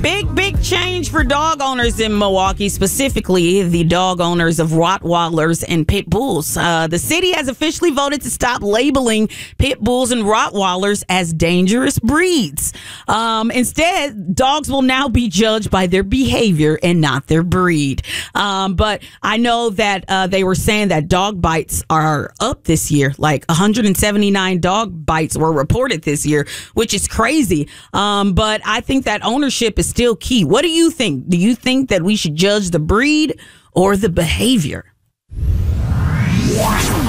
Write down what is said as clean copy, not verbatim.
Big change for dog owners in Milwaukee, specifically the dog owners of Rottweilers and Pit Bulls. The city has officially voted to stop labeling Pit Bulls and Rottweilers as dangerous breeds. Instead, dogs will now be judged by their behavior and not their breed. But I know that they were saying that dog bites are up this year. Like 179 dog bites were reported this year, which is crazy. But I think that ownership is still key. What do you think? Do you think that we should judge the breed or the behavior?